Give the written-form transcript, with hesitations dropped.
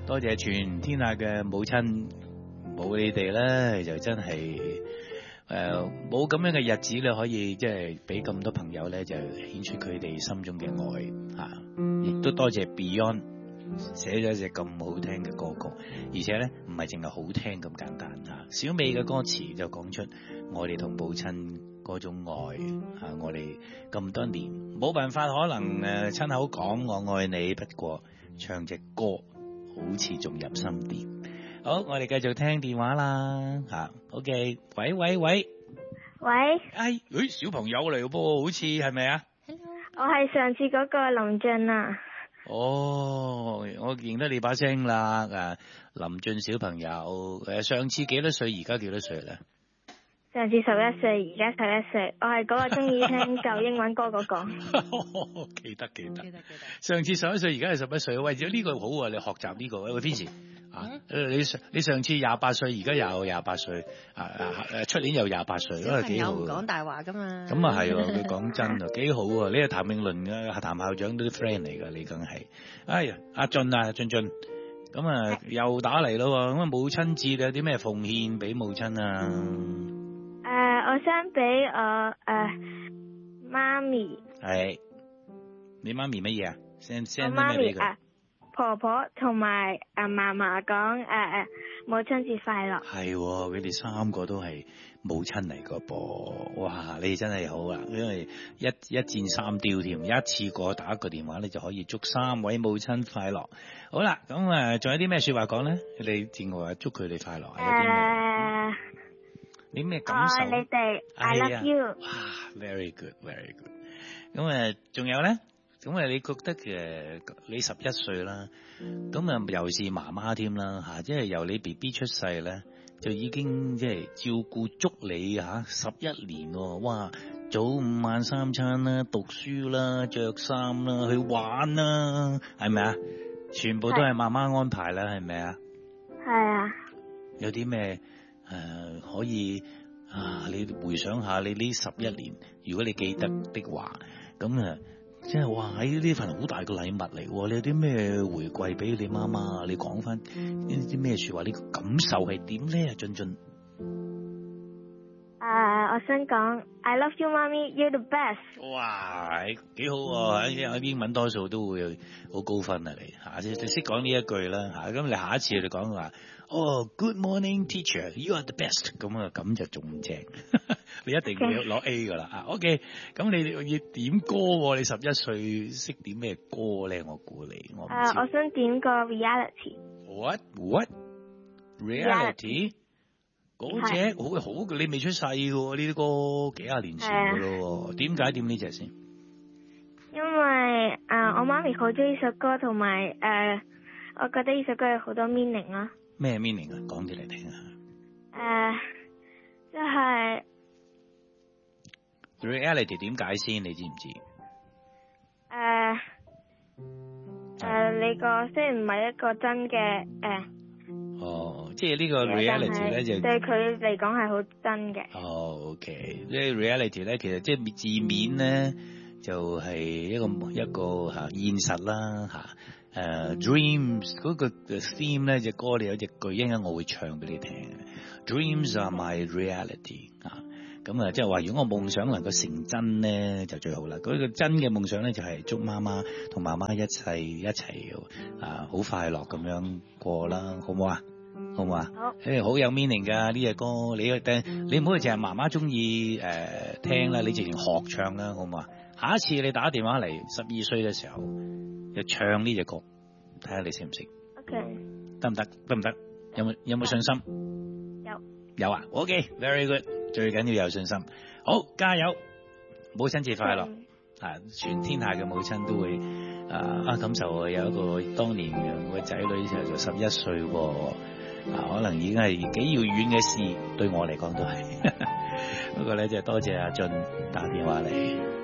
多謝全天下嘅母親，冇你哋咧就真係冇咁樣嘅日子咧，可以即係俾咁多朋友咧就顯出佢哋心中嘅愛嚇，亦都多謝 Beyond 寫咗一隻咁好聽嘅歌曲，而且咧唔係淨係好聽咁簡單嚇。小美嘅歌詞就講出我哋同母親嗰種愛嚇，我哋咁多年冇辦法可能親口講我愛你，不過唱隻歌好似仲入心啲。好，我哋繼續聽電話啦嚇。OK， 喂， 喂， 小朋友嚟嘅噃，好似係咪啊？ 我係上次嗰個林俊啊。 哦，我認得你把聲啦，林俊小朋友，上次幾多歲？而家幾多歲咧？ 上次11歲，而家11歲。我係嗰個中意聽舊英文歌嗰個。 記得。上次11歲，而家係11歲。喂，呢個好啊，你學習呢個。喂，Vincy你上次28歲，而家又28歲，出年又28歲，都係幾好。 唔講大話噶嘛。咁啊係喎，佢講真啊，幾好啊！你係譚詠麟嘅譚校長都啲 friend 嚟㗎，你梗係。哎呀，阿俊，咁啊又打嚟咯喎！咁啊母親節有啲咩奉獻俾母親啊？ 我想俾我媽咪。係。 你媽咪乜嘢啊？send 啲咩俾佢？婆婆同埋嫲嫲講母親節快樂。係喎， 佢哋三個都係母親嚟個噃。哇！你真係好啊，因為一箭三雕添，一次過打個電話你就可以祝3位母親快樂。好啦，咁仲有啲咩說話講咧？你正話祝佢哋快樂。你咩感受？ 愛你哋 ，I love you。 哇 ，very good。咁仲有咧？咁你覺得你11歲啦，咁又是媽媽添啦嚇，即係由你 BB 出世咧，就已經即係照顧足你11年喎，哇！早午晚三餐啦，讀書啦，着衫啦，去玩啦，係咪啊？全部都係媽媽安排啦，係咪啊？ 係啊。 有啲咩可以你回想下你呢11年，如果你記得的話，咁即係話喺呢份好大嘅禮物嚟喎，你有啲咩回饋俾你媽媽？你講翻呢啲咩說話？你個感受係點咧？俊。 我想講 I love you， 媽咪 ，you're the best。 哇，幾好喎！喺英文多數都會好高分啊！你就識講呢一句啦嚇。咁你下一次你講話，Good morning teacher，you are the best。咁就仲正，你一定要攞 A 噶啦。OK， 咁你要點歌喎？你11歲識點咩歌咧？我估你，我唔知。 我想點個 reality。What reality？嗰隻好你未出世嘅喎，呢啲歌幾廿年前嘅咯。點解點呢隻先？ 因為我媽咪好中意呢首歌，同埋我覺得呢首歌有好多 meaning 啊。 咩 meaning 啊？講啲嚟聽下。 即係 reality 點解先？你知唔知？ 你個雖然唔係一個真嘅即係呢個 reality 咧就對佢嚟講係好真嘅。 OK， 呢 reality 咧其實即係字面咧就係一個現實啦dreams 嗰個 theme 咧隻歌裏有隻句，一陣間我會唱俾你聽。Dreams are my reality 咁即係話如果我夢想能夠成真咧就最好啦。嗰個真嘅夢想咧就係祝媽媽同媽媽一齊好快樂咁樣過啦，好唔好啊？好唔好啊？好。好有 meaning 噶呢隻歌，你唔好淨係媽媽中意聽啦，你直情學唱啦，好唔好啊？下一次你打電話嚟12歲嘅時候，就唱呢隻歌，睇下你識唔識。 OK。得唔得？有冇信心？有啊。OK，very good。最緊要有信心。好，加油！母親節快樂！全天下嘅母親都會感受有一個當年個仔女就11歲喎。可能已經係幾遙遠嘅事，對我嚟講都係。不過咧，就多謝阿俊打電話嚟。